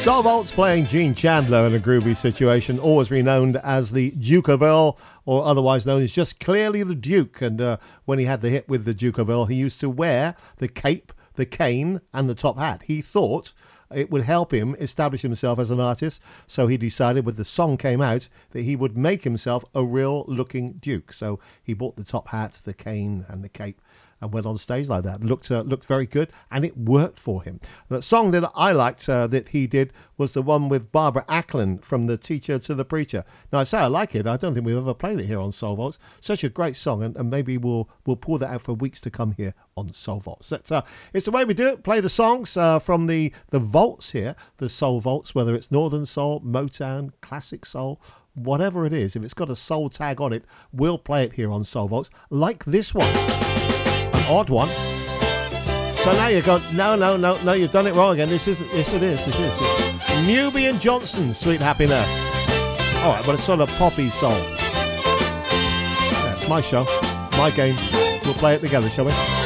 Soul Vaults playing Gene Chandler in a groovy situation, always renowned as the Duke of Earl, or otherwise known as just clearly the Duke. And when he had the hit with the Duke of Earl, he used to wear the cape, the cane, and the top hat. He thought it would help him establish himself as an artist, so he decided when the song came out that he would make himself a real looking Duke. So he bought the top hat, the cane, and the cape, and went on stage like that. Looked very good, and it worked for him. The song that I liked that he did was the one with Barbara Acklin from The Teacher to the Preacher. Now, I say I like it. I don't think we've ever played it here on Soul Vaults. Such a great song, and maybe we'll pull that out for weeks to come here on Soul Vaults. It's the way we do it. Play the songs from the vaults here, the Soul Vaults, whether it's Northern Soul, Motown, Classic Soul, whatever it is. If it's got a soul tag on it, we'll play it here on Soul Vaults, like this one. Odd one. So now you've got no, you've done it wrong again. This isn't. Yes, it is. Newby and Johnson, Sweet Happiness. All right, but it's sort of poppy soul. Yeah, it's my show, my game. We'll play it together, shall we?